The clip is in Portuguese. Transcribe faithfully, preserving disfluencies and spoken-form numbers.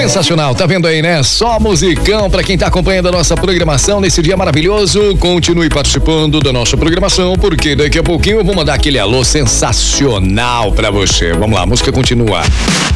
Sensacional, tá vendo aí, né? Só musicão pra quem tá acompanhando a nossa programação nesse dia maravilhoso. Continue participando da nossa programação, porque daqui a pouquinho eu vou mandar aquele alô sensacional pra você. Vamos lá, a música continua.